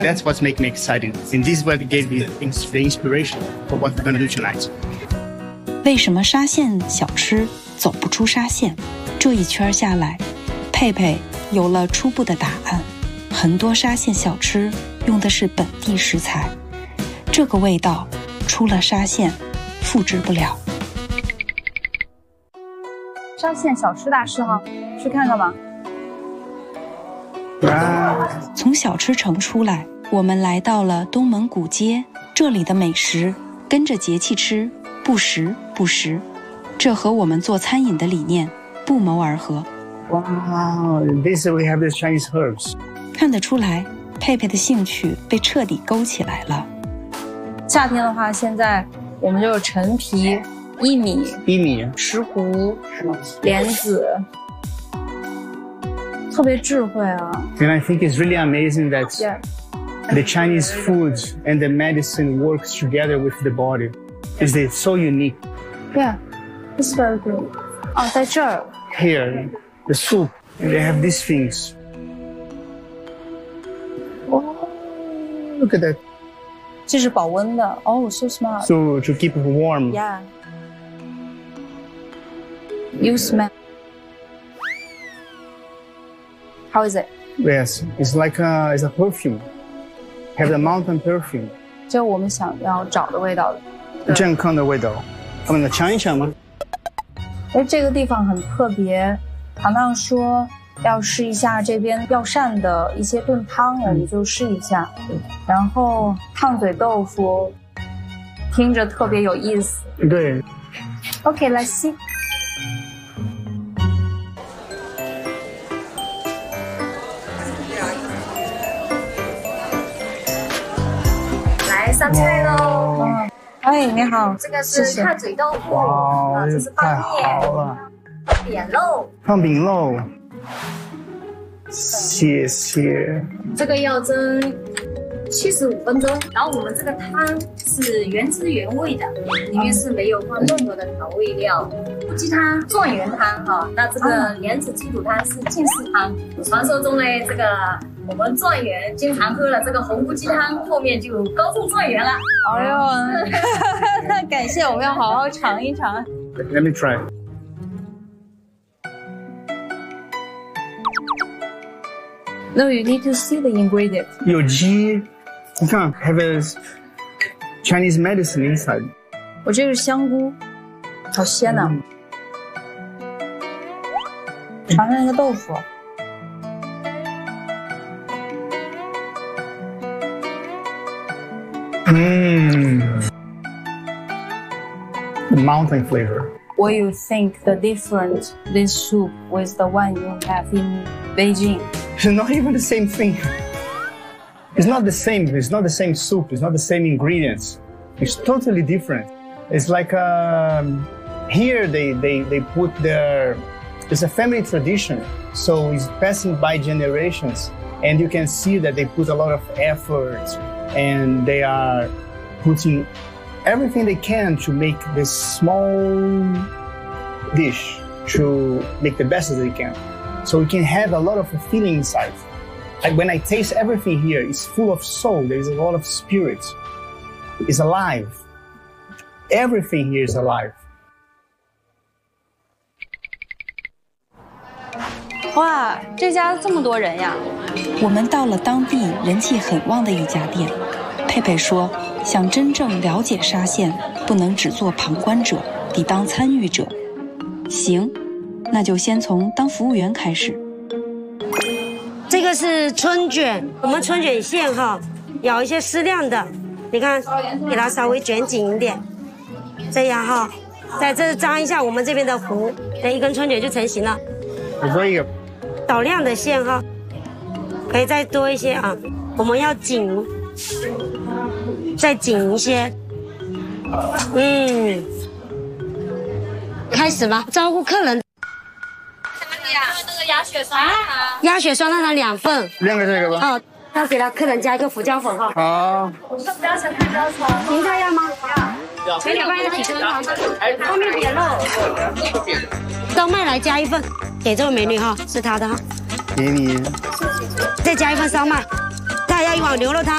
That's what's making me exciting. And this is what gave me the inspiration for what we're going to do tonight. 为什么沙县小吃走不出沙县？这一圈下来，佩佩有了初步的答案。很多沙县小吃用的是本地食材，这个味道出了沙县复制不了。 沙县小吃大世豪，去看看吧。 从小吃城出来，我们来到了东门古街，这里的美食跟着节气吃，不时不食，这和我们做餐饮的理念不谋而合。 Wow, this we have these Chinese herbs. 看得出来，佩佩的兴趣被彻底勾起来了。 夏天的话，现在我们就有陈皮、薏米、石斛、莲子，特别智慧啊。 And I think it's really amazing that the Chinese food and the medicine works together with the body. It's so unique. Yeah, it's very good. 哦，在这儿。 Here, the soup, and they have these things. Oh, look at that. 这是保温的。Oh, so smart. So to keep it warm. Yeah. You smell. How is it? Yes, it's like it's a perfume. Have the mountain perfume. 就我们想要找的味道的。 健康的味道，我们尝一尝吗？ 哎，这个地方很特别。糖糖说要试一下这边药膳的一些炖汤，我们就试一下。然后烫嘴豆腐，听着特别有意思。 对。 Okay, let's see. 来上菜喽！ 哎，你好， 这个是炭嘴豆腐，啊，这是太拌面， 好了， 扁肉， 放饼肉，谢谢。 这个要蒸75分钟。然后我们这个汤是原汁原味的，里面是没有放任何的调味料。乌鸡汤、状元汤哈，那这个莲子鸡肚汤是进士汤。传说中呢，这个我们状元经常喝了这个红乌鸡汤，后面就高中状元了。 哎呦，那感谢，我们要好好尝一尝。 Let me try. No, you need to see the ingredient. 有鸡，你看 have a Chinese medicine inside. 我这个是香菇，好鲜呐！尝尝那个豆腐。 The mountain flavor. What you think the difference this soup with the one you have in Beijing? It's not even the same thing. It's not the same. It's not the same soup. It's not the same ingredients. It's totally different. It's like here they put their. It's a family tradition, so it's passing by generations, and you can see that they put a lot of effort, and they are putting everything they can to make this small dish to make the best as they can. So we can have a lot of feeling inside. Like when I taste everything here, it's full of soul. There's a lot of spirit. It's alive. Everything here is alive. 哇，这家这么多人呀！ 我们到了当地人气很旺的一家店。佩佩说，想真正了解沙县，不能只做旁观者，得当参与者。行，那就先从当服务员开始。 这个是春卷，我们春卷馅哈，有一些适量的，你看，给它稍微卷紧一点，这样哈，在这沾一下我们这边的糊，那一根春卷就成型了。少量的馅哈，可以再多一些啊，我们要紧，再紧一些。开始吧，招呼客人。 那个鸭血酸辣汤， 鸭血酸辣汤2份 2个这个吧。 哦，要给客人加一个胡椒粉哈。 好。 标成看标成。 芹菜要吗？要。前2半的体根汤，后面扁肉。烧麦来加1份，给这位美女哈，是她的哈。 给你。 再加1份烧麦，她还要1碗牛肉汤。